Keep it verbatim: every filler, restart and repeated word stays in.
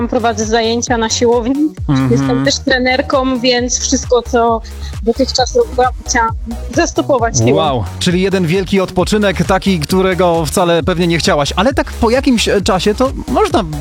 prowadzę zajęcia na siłowni. Mhm. Jestem też trenerką, więc wszystko, co dotychczas robiłam, chciałam zastopować siłą. Wow, czyli jeden wielki odpoczynek, taki, którego wcale pewnie nie chciałaś, ale tak po jakimś czasie to można